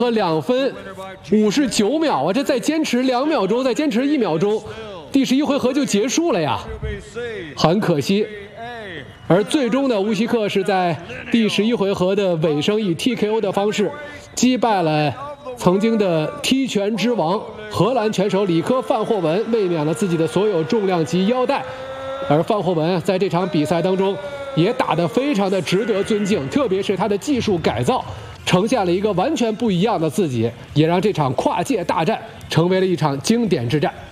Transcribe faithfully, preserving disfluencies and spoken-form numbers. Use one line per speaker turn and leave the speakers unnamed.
和两分五十九秒啊，这再坚持两秒钟，再坚持一秒钟，第十一回合就结束了呀，很可惜。而最终呢，乌西克是在第十一回合的尾声以 T K O 的方式击败了曾经的踢拳之王荷兰拳手里科范霍文，卫冕了自己的所有重量级腰带。而范霍文在这场比赛当中也打得非常的值得尊敬，特别是他的技术改造呈现了一个完全不一样的自己，也让这场跨界大战成为了一场经典之战。